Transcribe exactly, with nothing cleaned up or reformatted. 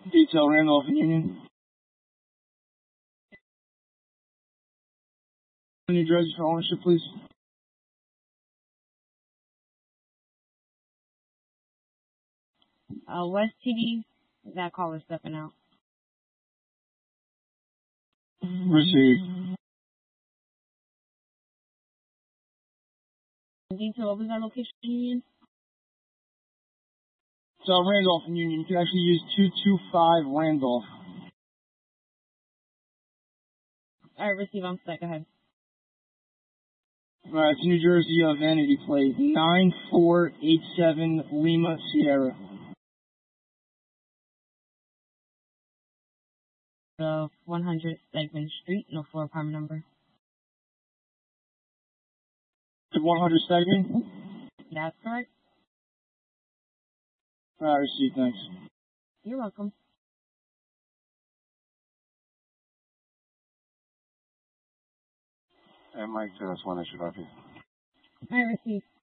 Detail Randolph and Union. New Jersey for ownership, please. Uh, West T V, that caller stepping out. Received. Detail, what was that location Union? So Randolph and Union, you can actually use two two five Randolph. Alright, receive on spec, go ahead. Alright, it's New Jersey uh, vanity plate. nine four eight seven Lima Sierra. The one hundred Stegman Street, no floor apartment number. The one hundred Stegman? That's correct. Alright, received, thanks. You're welcome. And Mike said that's one I should have here. I received.